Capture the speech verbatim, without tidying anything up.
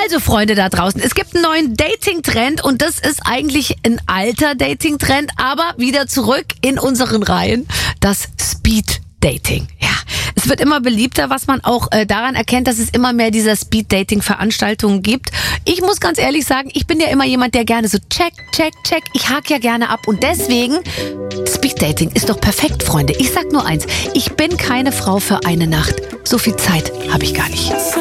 Also Freunde da draußen, es gibt einen neuen Dating-Trend und das ist eigentlich ein alter Dating-Trend, aber wieder zurück in unseren Reihen, das Speed-Dating. Ja, es wird immer beliebter, was man auch äh, daran erkennt, dass es immer mehr dieser Speed-Dating-Veranstaltungen gibt. Ich muss ganz ehrlich sagen, ich bin ja immer jemand, der gerne so check, check, check, ich hake ja gerne ab und deswegen, Speed-Dating ist doch perfekt, Freunde. Ich sag nur eins, ich bin keine Frau für eine Nacht. So viel Zeit habe ich gar nicht.